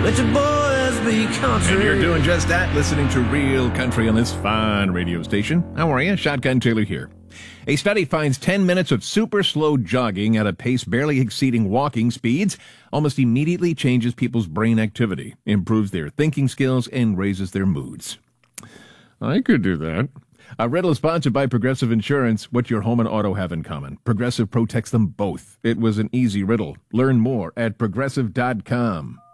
Let your boys be country. And you're doing just that, listening to Real Country on this fine radio station. How are you? Shotgun Taylor here. A study finds 10 minutes of super slow jogging at a pace barely exceeding walking speeds almost immediately changes people's brain activity, improves their thinking skills, and raises their moods. I could do that. A riddle sponsored by Progressive Insurance. What your home and auto have in common? Progressive protects them both. It was an easy riddle. Learn more at Progressive.com.